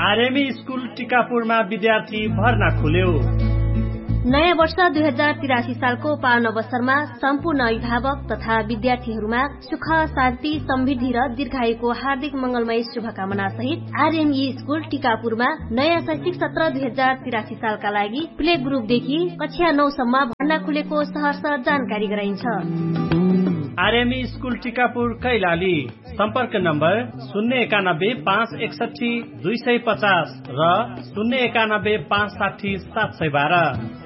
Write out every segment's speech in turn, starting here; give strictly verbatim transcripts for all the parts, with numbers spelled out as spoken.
RME school टिकापुरमा विद्यार्थी भर्ना खुल्यो। नयाँ वर्ष दुई हजार तिरासी सालको पावन अवसरमा सम्पूर्ण अभिभावक तथा विद्यार्थीहरूमा सुख शान्ति समृद्धि र दीर्घायुको हार्दिक मंगलमय शुभकामना सहित आरएमई स्कुल टिकापुरमा नयाँ शैक्षिक सत्र दुई हजार तिरासी सालका लागि प्ले ग्रुपदेखि कक्षा नौ सम्म भर्ना खुलेको सहर्ष जानकारी गराइन्छ। आरएमई स्कुल टिकापुर कैलाली सम्पर्क नम्बर शून्य एकानब्बे पाँच एकसठी दुई सय पचास र शून्य एकानब्बे पाँच साठी सात सय बाह्र।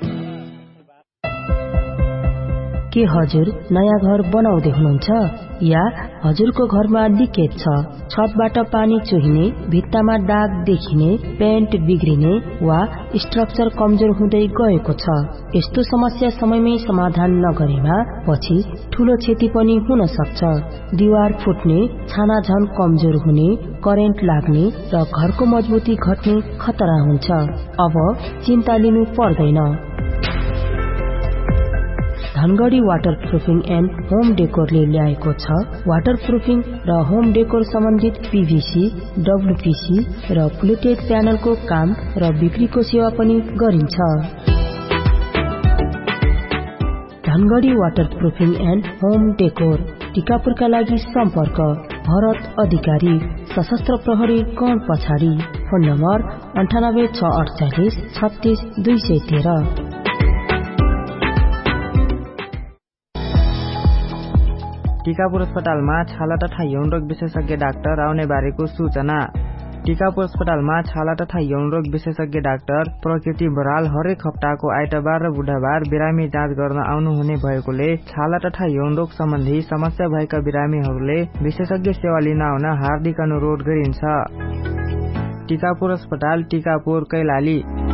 के हजुर नयाँ घर बनाउँदै हुनुहुन्छ या हजुरको घरमा लिकेज छ, छतबाट पानी चुहिने, भित्तामा दाग देखिने, पेन्ट बिग्रिने वा स्ट्रक्चर कमजोर हुँदै गएको छ? यस्तो समस्या समयमै समाधान नगरेमा पछि ठूलो क्षति पनि हुन सक्छ। दिवार फुट्ने, छाना झन कमजोर हुने, करेन्ट लाग्ने र घरको मजबुती घट्ने खतरा हुन्छ। अब चिन्ता लिनु पर्दैन। Dhangadhi water proofing and home डेकोरले ल्याएको छ वाटर प्रुफिङ र होम डेकोर सम्बन्धित पीभीसी, डब्ल्यूपीसी र प्लेटेड प्यानलको काम र बिक्रीको सेवा पनि गरिन्छ। Dhangadhi water proofing and home decor टिकापुरका लागि सम्पर्क भरत अधिकारी, सशस्त्र प्रहरी गण पछाडि। फोन नम्बर अन्ठानब्बे छ अडचालिस छत्तीस दुई सय तेह्र। टिकापुर अस्पतालमा छाला तथा यौन रोग विशेषज्ञ डाक्टर आउने बारेको सूचना। टिकापुर अस्पतालमा छाला तथा यौन रोग विशेषज्ञ डाक्टर प्रकृति बराल हरेक हप्ताको आइतबार र बुधबार बिरामी जाँच गर्न आउनुहुने भएकोले छाला तथा यौन रोग सम्बन्धी समस्या भएका बिरामीहरूले विशेषज्ञ सेवा लिन आउन हार्दिक अनुरोध गरिन्छ। टिकापुर अस्पताल, टिकापुर, कैलाली।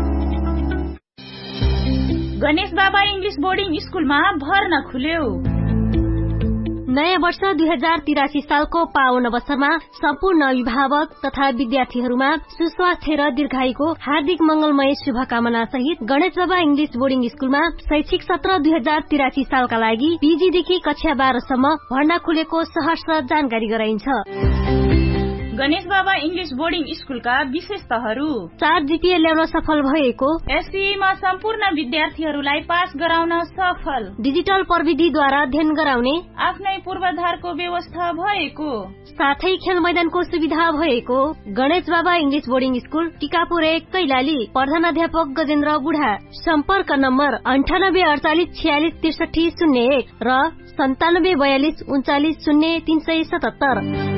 गणेश बाबा इंग्लिश बोर्डिङ स्कुलमा भर्ना खुल्यो। नयाँ वर्ष दुई हजार तिरासी सालको पावन अवसरमा सम्पूर्ण अभिभावक तथा विद्यार्थीहरूमा सुस्वास्थ्य र दीर्घायुको हार्दिक मंगलमय शुभकामना सहित गणेश बाबा इंग्लिश बोर्डिङ स्कुलमा शैक्षिक सत्र दुई हजार तिरासी सालका लागि पीजीदेखि कक्षा बाह्रसम्म भर्ना खुलेको सहर्ष जानकारी गराइन्छ। गणेश बाबा इंग्लिश बोर्डिङ स्कुलका विशेषताहरू: चार जीपीए ल्याउन सफल भएको, एससीईमा सम्पूर्ण विद्यार्थीहरूलाई पास गराउन सफल, डिजिटल प्रविधिद्वारा अध्ययन गराउने आफ्नै पूर्वाधारको व्यवस्था भएको, साथै खेल मैदानको सुविधा भएको। गणेश बाबा इंग्लिश बोर्डिङ स्कुल, टिकापुर एक, कैलाली। प्रधानाध्यापक गजेन्द्र बुढा। सम्पर्क नम्बर अन्ठानब्बे अडचालिस छयालिस त्रिसठी शून्य एक र सन्तानब्बे बयालिस उन्चालिस शून्य तीन सय सतहत्तर।